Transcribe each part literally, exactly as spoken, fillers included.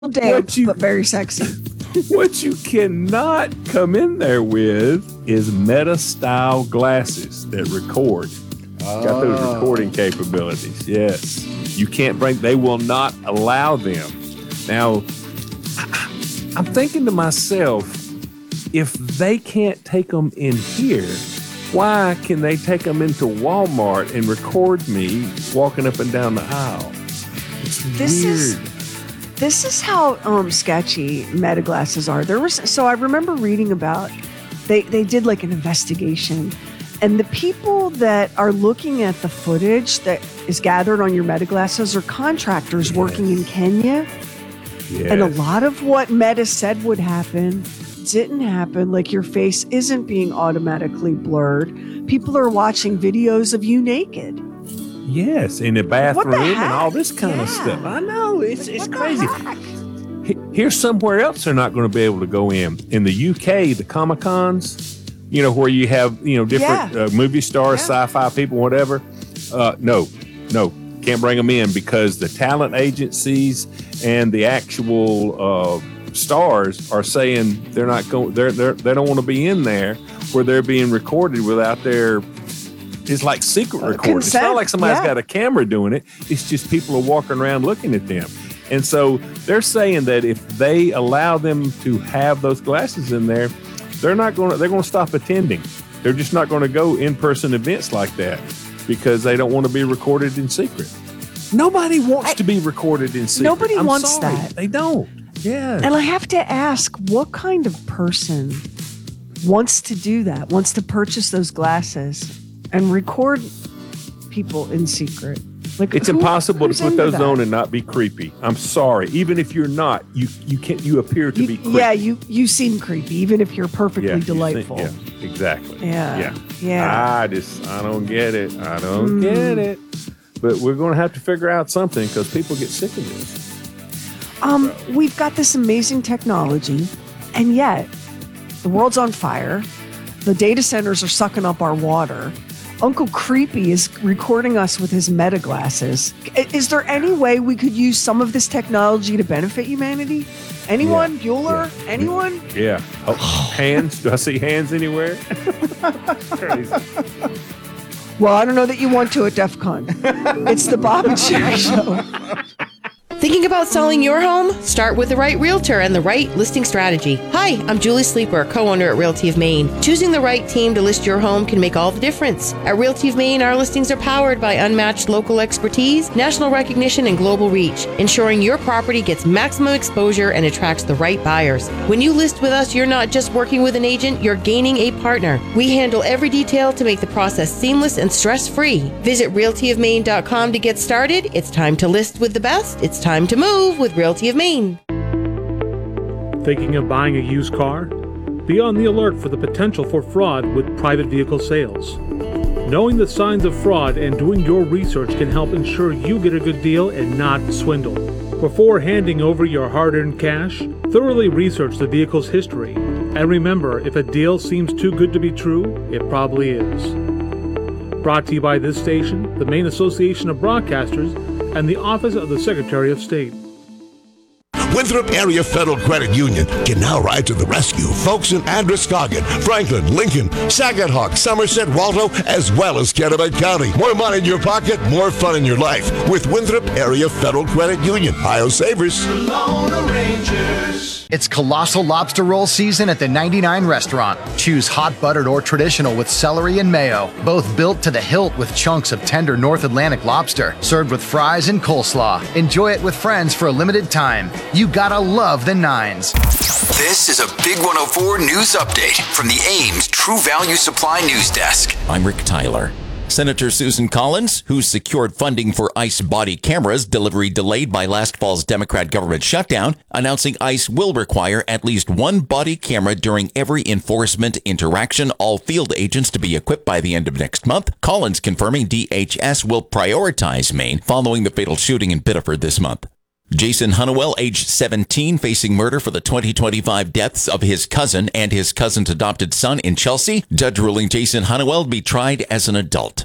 damp, what you, but very sexy. What you cannot come in there with is Meta-style glasses that record. Oh. Got those recording capabilities. Yes. You can't bring, they will not allow them. Now, I'm thinking to myself, if they can't take them in here, why can they take them into Walmart and record me walking up and down the aisle? It's this weird. Is, this is how um, sketchy Meta glasses are. There was so I remember reading about they they did like an investigation, and the people that are looking at the footage that is gathered on your Meta glasses are contractors yes. working in Kenya, yes. and a lot of what Meta said would happen didn't happen. Like your face isn't being automatically blurred. People are watching videos of you naked. Yes, in the bathroom the and all this kind yeah. of stuff. I know, it's it's what crazy. Here's somewhere else they're not going to be able to go in. In the U K, the Comic Cons, you know, where you have, you know, different yeah. uh, movie stars, yeah. sci-fi people, whatever. Uh, no, no, can't bring them in because the talent agencies and the actual uh, stars are saying they're not going. They're they they don't want to be in there where they're being recorded without their. It's like secret recording. It's not like somebody's yeah. got a camera doing it. It's just people are walking around looking at them. And so they're saying that if they allow them to have those glasses in there, they're not going to, they're going to stop attending. They're just not going to go in-person events like that because they don't want to be recorded in secret. Nobody wants I, to be recorded in secret. Nobody I'm wants sorry. that. They don't. Yeah. And I have to ask, what kind of person wants to do that, wants to purchase those glasses and record people in secret? Like, it's who, impossible to put those that? on and not be creepy. I'm sorry. Even if you're not, you you can't. You appear to you, be creepy. Yeah, you you seem creepy, even if you're perfectly yeah, delightful. You think, yeah, exactly. Yeah, yeah, yeah. I just I don't get it. I don't mm. get it. But we're going to have to figure out something because people get sick of this. Um, so. We've got this amazing technology, and yet the world's on fire. The data centers are sucking up our water. Uncle Creepy is recording us with his Meta glasses. Is there any way we could use some of this technology to benefit humanity? Anyone? Yeah. Bueller? Yeah. Anyone? Yeah. Oh, hands? Do I see hands anywhere? Crazy. Well, I don't know that you want to at DEF CON. It's the Bob and Sheri Show. Thinking about selling your home? Start with the right realtor and the right listing strategy. Hi, I'm Julie Sleeper, co-owner at Realty of Maine. Choosing the right team to list your home can make all the difference. At Realty of Maine, our listings are powered by unmatched local expertise, national recognition, and global reach, ensuring your property gets maximum exposure and attracts the right buyers. When you list with us, you're not just working with an agent, you're gaining a partner. We handle every detail to make the process seamless and stress-free. Visit realty of maine dot com to get started. It's time to list with the best. It's time to move with Realty of Maine. Thinking of buying a used car? Be on the alert for the potential for fraud with private vehicle sales. Knowing the signs of fraud and doing your research can help ensure you get a good deal and not swindled. Before handing over your hard-earned cash, thoroughly research the vehicle's history. And remember, if a deal seems too good to be true, it probably is. Brought to you by this station, the Maine Association of Broadcasters, and the Office of the Secretary of State. Winthrop Area Federal Credit Union can now ride to the rescue folks in Androscoggin, Franklin, Lincoln, Saginaw, Somerset, Waldo, as well as Kennebec County. More money in your pocket, more fun in your life with Winthrop Area Federal Credit Union. Ohio Savers. It's colossal lobster roll season at the ninety-nine restaurant. Choose hot buttered or traditional with celery and mayo. Both built to the hilt with chunks of tender North Atlantic lobster. Served with fries and coleslaw. Enjoy it with friends for a limited time. You gotta love the nines. This is a Big one oh four News Update from the Ames True Value Supply News Desk. I'm Rick Tyler. Senator Susan Collins, who secured funding for ICE body cameras delivery delayed by last fall's Democrat government shutdown, announcing ICE will require at least one body camera during every enforcement interaction, all field agents to be equipped by the end of next month. Collins confirming D H S will prioritize Maine following the fatal shooting in Biddeford this month. Jason Honeywell, age seventeen, facing murder for the twenty twenty-five deaths of his cousin and his cousin's adopted son in Chelsea. Judge ruling Jason Honeywell be tried as an adult.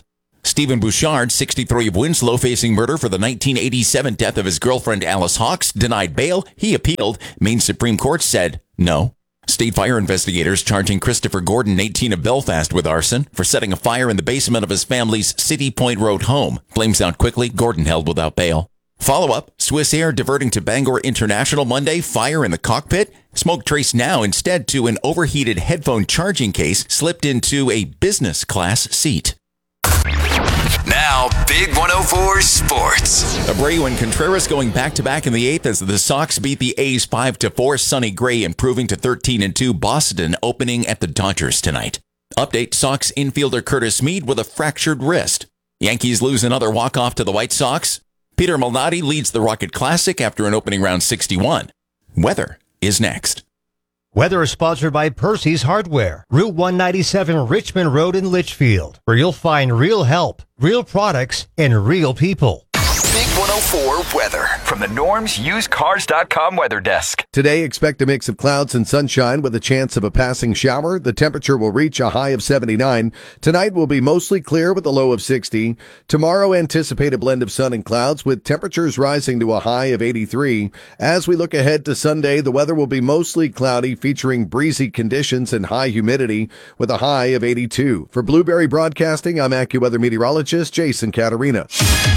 Stephen Bouchard, sixty-three of Winslow, facing murder for the nineteen eighty-seven death of his girlfriend Alice Hawks, denied bail. He appealed. Maine Supreme Court said no. State fire investigators charging Christopher Gordon, eighteen, of Belfast with arson for setting a fire in the basement of his family's City Point Road home. Flames out quickly. Gordon held without bail. Follow-up, Swiss Air diverting to Bangor International Monday, fire in the cockpit. Smoke traced now instead to an overheated headphone charging case slipped into a business class seat. Now, Big one oh four Sports. Abreu and Contreras going back-to-back in the eighth as the Sox beat the A's five to four. Sonny Gray improving to thirteen and two. Boston opening at the Dodgers tonight. Update, Sox infielder Curtis Mead with a fractured wrist. Yankees lose another walk-off to the White Sox. Peter Malnati leads the Rocket Classic after an opening round sixty-one. Weather is next. Weather is sponsored by Percy's Hardware, Route one ninety-seven Richmond Road in Litchfield, where you'll find real help, real products, and real people. Big one oh four weather from the Norms Used Cars dot com weather desk. Today, expect a mix of clouds and sunshine with a chance of a passing shower. The temperature will reach a high of seventy-nine. Tonight will be mostly clear with a low of sixty. Tomorrow, anticipate a blend of sun and clouds with temperatures rising to a high of eighty-three. As we look ahead to Sunday, the weather will be mostly cloudy, featuring breezy conditions and high humidity with a high of eighty-two. For Blueberry Broadcasting, I'm AccuWeather meteorologist Jason Caterina.